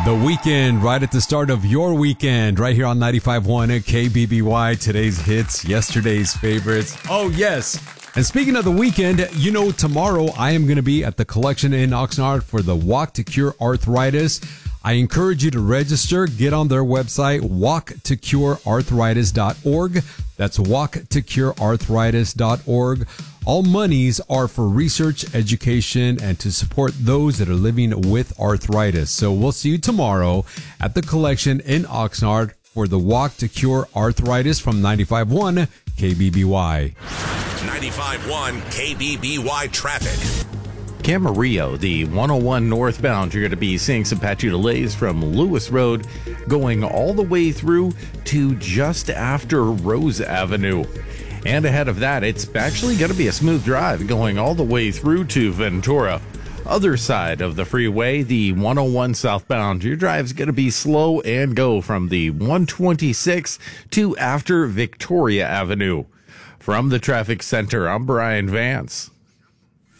The weekend, right at the start of your weekend, right here on 95.1 KBBY. Today's hits, yesterday's favorites. Oh, yes. And speaking of the weekend, you know, tomorrow I am going to be at the Collection in Oxnard for the Walk to Cure Arthritis. I encourage you to register. Get on their website, walktocurearthritis.org. That's walktocurearthritis.org. All monies are for research, education, and to support those that are living with arthritis. So we'll see you tomorrow at the Collection in Oxnard for the Walk to Cure Arthritis from 95.1 KBBY. 95.1 KBBY traffic. Camarillo, the 101 northbound, you're going to be seeing some patchy delays from Lewis Road going all the way through to just after Rose Avenue. And ahead of that, it's actually going to be a smooth drive going all the way through to Ventura. Other side of the freeway, the 101 southbound, your drive's going to be slow and go from the 126 to after Victoria Avenue. From the traffic center, I'm Brian Vance.